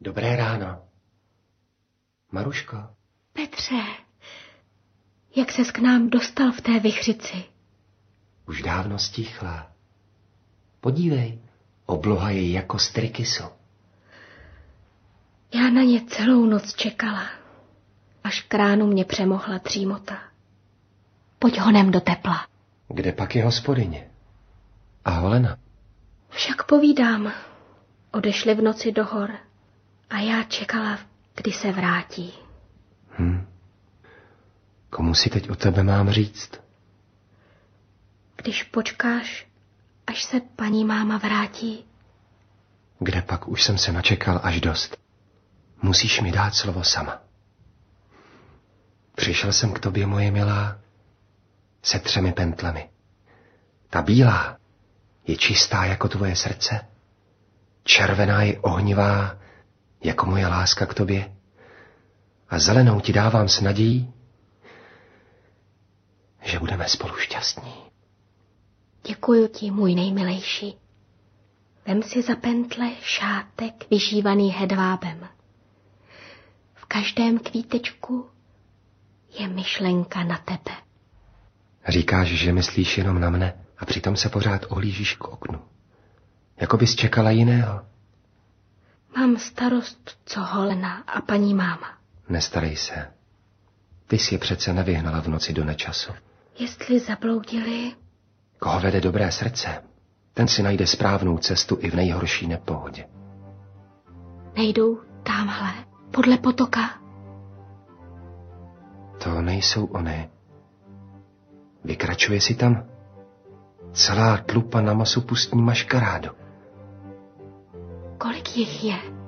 Dobré ráno. Maruško. Petře, jak ses k nám dostal v té vichřici? Už dávno stíchla. Podívej, obloha je jako z trykysu. Já na ně celou noc čekala, až k ránu mě přemohla dřímota. Pojď honem do tepla. Kde pak je hospodyně? A Holena? Však povídám, odešli v noci do hor a já čekala, kdy se vrátí. Komu si teď o tebe mám říct? Když počkáš, až se paní máma vrátí. Kde pak už jsem se načekal až dost. Musíš mi dát slovo sama. Přišel jsem k tobě, moje milá, se 3 pentlemi. Ta bílá je čistá jako tvoje srdce, červená je ohnivá jako moje láska k tobě a zelenou ti dávám s nadějí, že budeme spolu šťastní. Děkuju ti, můj nejmilejší. Vem si za pentle šátek vyšívaný hedvábem. V každém kvítečku je myšlenka na tebe. Říkáš, že myslíš jenom na mne a přitom se pořád ohlížíš k oknu. Jako bys čekala jiného. Mám starost, co Holena a paní máma. Nestarej se. Ty jsi je přece nevyhnala v noci do nečasu. Jestli zabloudili... Koho vede dobré srdce, ten si najde správnou cestu i v nejhorší nepohodě. Nejdou támhle, podle potoka. To nejsou ony. Vykračuje si tam celá tlupa na masu pustní maškarádu. Kolik jich je?